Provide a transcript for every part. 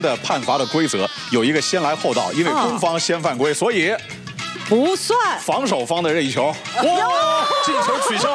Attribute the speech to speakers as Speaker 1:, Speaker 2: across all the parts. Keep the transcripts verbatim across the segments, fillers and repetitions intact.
Speaker 1: 的判罚的规则有一个先来后到，因为攻方先犯规，所以
Speaker 2: 不算
Speaker 1: 防守方的任意球，哇，进球取消。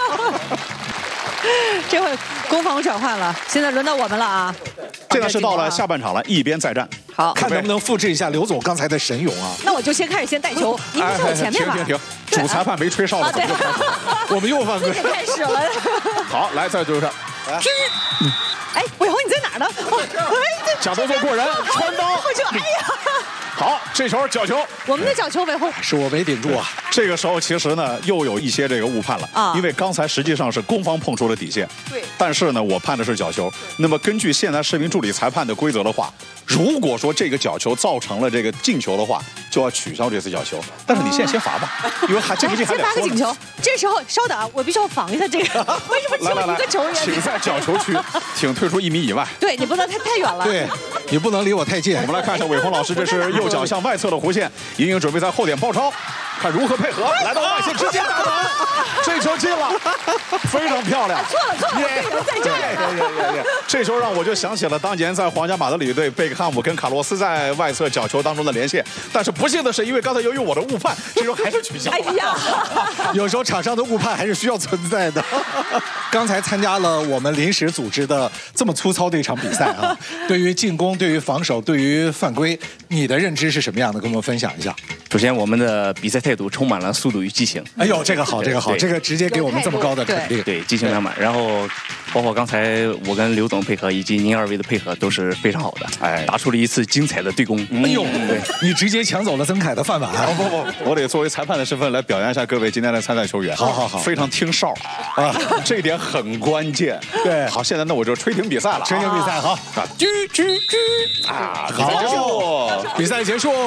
Speaker 2: 这回攻防转换了，现在轮到我们了啊！
Speaker 1: 现在是到了下半场了，一边再战。
Speaker 2: 好，
Speaker 3: 看能不能复制一下刘总刚才的神勇啊！
Speaker 2: 那我就先开始先带球，您在我前面吧。
Speaker 1: 停停停，主裁判没吹哨子，
Speaker 2: 对，
Speaker 3: 我们又犯规，
Speaker 2: 开始了。
Speaker 1: 好，来再就是，
Speaker 2: 哎，伟鸿你在哪儿呢？哎，
Speaker 1: 假动作过人，穿裆，
Speaker 2: 哎呀！
Speaker 1: 好，这球角球，
Speaker 2: 我们的角球，伟鸿
Speaker 3: 是我没顶住啊。
Speaker 1: 这个时候其实呢，又有一些这个误判了啊，因为刚才实际上是攻方碰出了底线，
Speaker 2: 对，
Speaker 1: 但是呢，我判的是角球。那么根据现在视频助理裁判的规则的话，如果说这个角球造成了这个进球的话，就要取消这次角球。但是你现在先罚吧，因为还这个进还
Speaker 2: 先罚个进球。这时候稍等啊，我必须要防一下这个，为什么只有一个球员？
Speaker 1: 请在角球区，请退出一米以外。
Speaker 2: 对你不能太太远了。
Speaker 3: 对，你不能离我太近。
Speaker 1: 我们来看一下伟鸿老师，这是右脚向外侧的弧线，莹莹准备在后点包抄。看如何配合，来到外线直接打门，这球进了，非常漂亮。
Speaker 2: 错了错了，这人在这
Speaker 1: 儿。这球让我就想起了当年在皇家马德里队贝克汉姆跟卡洛斯在外侧角球当中的连线，但是不幸的是，因为刚才由于我的误判，这球还是取消。
Speaker 2: 哎呀，
Speaker 3: 有时候场上的误判还是需要存在的。刚才参加了我们临时组织的这么粗糙的一场比赛啊，对于进攻、对于防守、对于犯规，你的认知是什么样的？跟我们分享一下。
Speaker 4: 首先，我们的比赛态度充满了速度与激情。
Speaker 3: 哎呦，这个好，这个好，这个直接给我们这么高的肯定。
Speaker 4: 对，激情满满。然后，包括刚才我跟刘总配合，以及您二位的配合都是非常好的。哎，打出了一次精彩的对攻。
Speaker 3: 哎呦，对，你直接抢走了曾凯的饭碗。
Speaker 1: 不不不，我得作为裁判的身份来表扬一下各位今天的参赛球员。
Speaker 3: 好好好，
Speaker 1: 非常听哨啊，这一点很关键。
Speaker 3: 对，
Speaker 1: 好，现在那我就吹停比赛了。
Speaker 3: 吹停比赛，好
Speaker 1: 啊，啾啾啾啊，
Speaker 3: 好，比赛结束。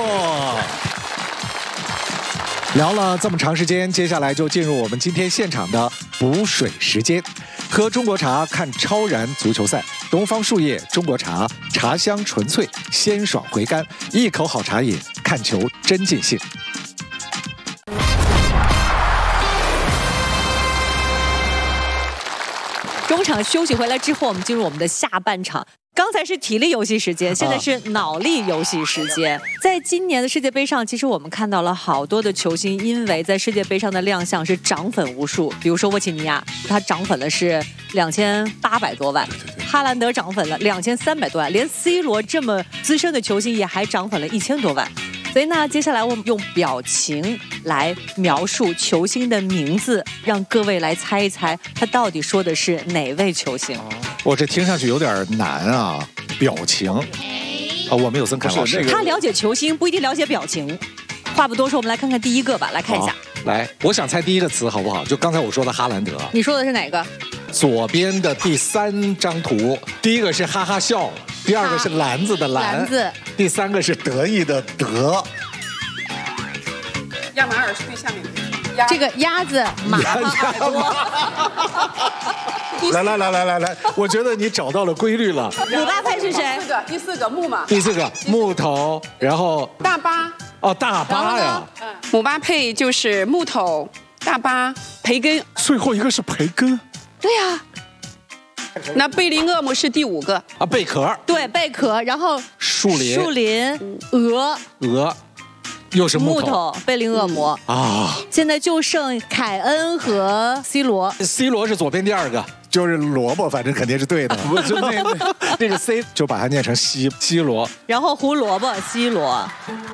Speaker 3: 聊了这么长时间，接下来就进入我们今天现场的补水时间。喝中国茶看超燃足球赛，东方树叶中国茶，茶香纯粹，鲜爽回甘，一口好茶饮，看球真尽兴。
Speaker 2: 中场休息回来之后，我们进入我们的下半场。刚才是体力游戏时间，现在是脑力游戏时间。在今年的世界杯上，其实我们看到了好多的球星，因为在世界杯上的亮相是涨粉无数。比如说沃奇尼亚，他涨粉了是两千八百多万；哈兰德涨粉了两千三百多万，连 C 罗这么资深的球星也还涨粉了一千多万。所以呢，接下来我们用表情来描述球星的名字，让各位来猜一猜，他到底说的是哪位球星？
Speaker 3: 我这听上去有点难啊，表情啊，我没有曾凯老师。
Speaker 2: 他了解球星不一定了解表情。话不多说，我们来看看第一个吧，来看一下。
Speaker 3: 来，我想猜第一个词好不好？就刚才我说的哈兰德。
Speaker 2: 你说的是哪个？
Speaker 3: 左边的第三张图，第一个是哈哈笑，第二个是篮子的篮，
Speaker 2: 篮子，
Speaker 3: 第三个是得意的得。
Speaker 5: 亚马尔是最下面的。
Speaker 2: 这个鸭子马马耳朵。
Speaker 3: 来来来来来来，我觉得你找到了规律了。
Speaker 2: 姆巴佩是谁？
Speaker 5: 第四个，第四个木马。
Speaker 3: 第四个木头，然后
Speaker 5: 大巴。
Speaker 3: 哦，大巴呀。
Speaker 5: 嗯，姆巴佩就是木头，大巴，培根。
Speaker 1: 最后一个是培根。
Speaker 2: 对呀、啊。
Speaker 5: 那贝林厄姆是第五个
Speaker 3: 啊，贝壳。
Speaker 2: 对，贝壳，然后
Speaker 3: 树林，
Speaker 2: 树林，鹅，
Speaker 3: 鹅。又是木头，
Speaker 2: 木头贝林厄姆、嗯、啊！现在就剩凯恩和 C 罗
Speaker 3: ，C 罗是左边第二个，就是萝卜，反正肯定是对的。不就那那个 C 就把它念成西西罗，
Speaker 2: 然后胡萝卜 C 罗。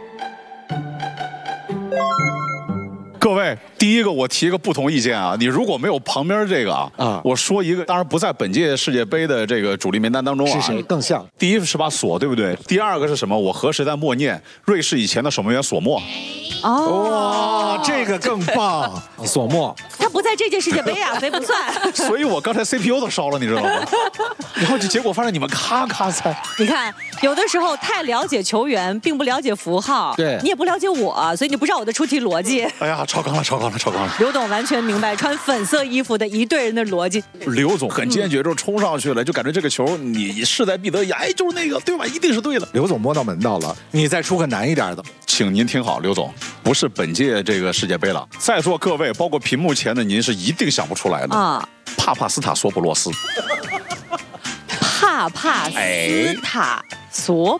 Speaker 1: 各位，第一个我提一个不同意见啊，你如果没有旁边这个啊，啊，我说一个，当然不在本届世界杯的这个主力名单当中啊。
Speaker 3: 是谁更像？
Speaker 1: 第一是把锁，对不对？第二个是什么？我何时在默念瑞士以前的守门员索莫。
Speaker 2: 哦，
Speaker 3: 哇，这个更棒！索莫，
Speaker 2: 他不在这届世界杯啊，所以不算。
Speaker 1: 所以我刚才 C P U 都烧了，你知道吗？然后就结果发现你们咔咔猜。
Speaker 2: 你看，有的时候太了解球员，并不了解符号。
Speaker 3: 对，
Speaker 2: 你也不了解我，所以你不知道我的出题逻辑。
Speaker 1: 哎呀，超纲了，超纲了，超纲了。
Speaker 2: 刘董完全明白穿粉色衣服的一队人的逻辑。
Speaker 1: 刘总很坚决，就冲上去了，就感觉这个球你势在必得，哎，就是那个，对吧？一定是对的。
Speaker 3: 刘总摸到门道了，你再出个难一点的。
Speaker 1: 请您听好，刘总，不是本届这个世界杯了，在座各位，包括屏幕前的您，是一定想不出来的啊！帕帕斯塔索普洛斯，
Speaker 2: 帕帕斯塔索